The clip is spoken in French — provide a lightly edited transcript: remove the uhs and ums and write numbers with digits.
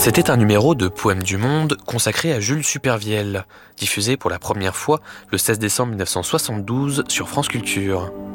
C'était un numéro de Poèmes du Monde consacré à Jules Supervielle, diffusé pour la première fois le 16 décembre 1972 sur France Culture.